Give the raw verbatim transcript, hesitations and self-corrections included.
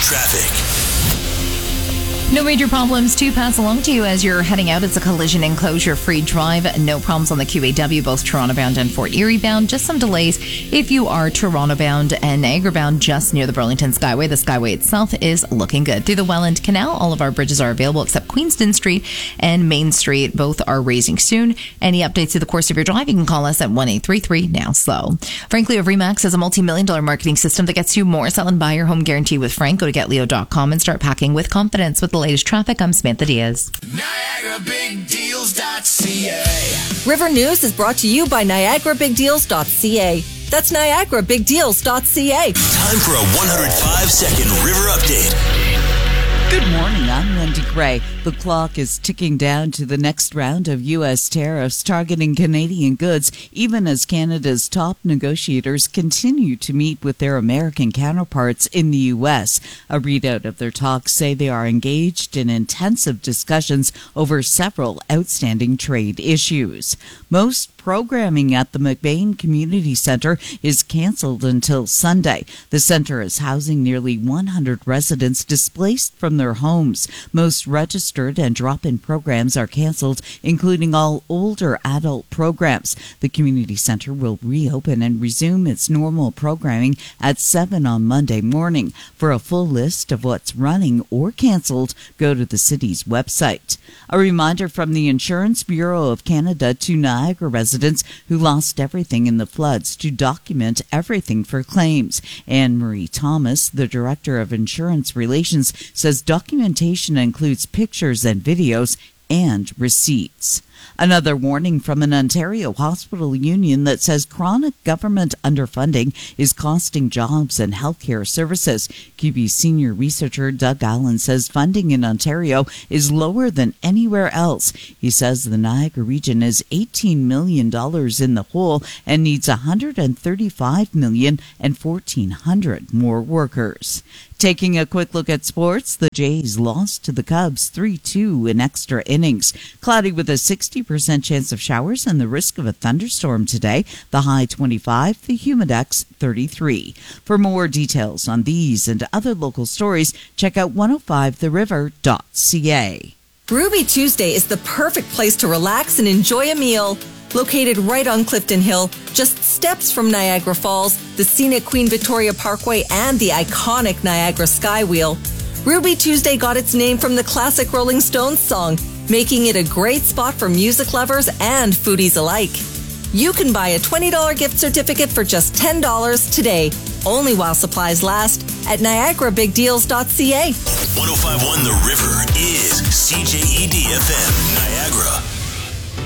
traffic. No major problems to pass along to you as you're heading out. It's a collision enclosure-free drive. No problems on the Q A W, both Toronto bound and Fort Erie bound. Just some delays if you are Toronto bound and Niagara bound just near the Burlington Skyway. The Skyway itself is looking good. Through the Welland Canal, all of our bridges are available except Queenston Street and Main Street. Both are raising soon. Any updates to the course of your drive, you can call us at one eight three three now slow. Frank Leo of Remax has a multi-million dollar marketing system that gets you more. Sell and buy your home guarantee with Frank. Go to get leo dot com and start packing with confidence. With the latest traffic, I'm Samantha Diaz. Niagara Big Deals dot C A. River News is brought to you by Niagara Big Deals dot C A. That's Niagara Big Deals dot C A. Time for a one hundred five second River Update. Good morning, I'm Wendy Gray. The clock is ticking down to the next round of U S tariffs targeting Canadian goods, even as Canada's top negotiators continue to meet with their American counterparts in the U S. A readout of their talks say they are engaged in intensive discussions over several outstanding trade issues. Most programming at the McBain Community Center is canceled until Sunday. The center is housing nearly one hundred residents displaced from their homes. Most registered and drop-in programs are canceled, including all older adult programs. The community center will reopen and resume its normal programming at seven on Monday morning. For a full list of what's running or canceled, go to the city's website. A reminder from the Insurance Bureau of Canada to Niagara residents who lost everything in the floods to document everything for claims. Anne Marie Thomas, the Director of Insurance Relations, says documentation includes pictures and videos and receipts. Another warning from an Ontario hospital union that says chronic government underfunding is costing jobs and healthcare services. Q B senior researcher Doug Allen says funding in Ontario is lower than anywhere else. He says the Niagara region is eighteen million dollars in the hole and needs one hundred thirty-five million dollars and fourteen hundred more workers. Taking a quick look at sports, the Jays lost to the Cubs three two in extra innings. Cloudy with a sixty percent chance of showers and the risk of a thunderstorm today. The high twenty-five, the humidex thirty-three. For more details on these and other local stories, check out one oh five the river dot c a. Ruby Tuesday is the perfect place to relax and enjoy a meal. Located right on Clifton Hill, just steps from Niagara Falls, the scenic Queen Victoria Parkway, and the iconic Niagara Skywheel, Ruby Tuesday got its name from the classic Rolling Stones song, making it a great spot for music lovers and foodies alike. You can buy a twenty dollars gift certificate for just ten dollars today, only while supplies last, at Niagara Big Deals dot C A. one oh five point one The River is C J E D F M Niagara.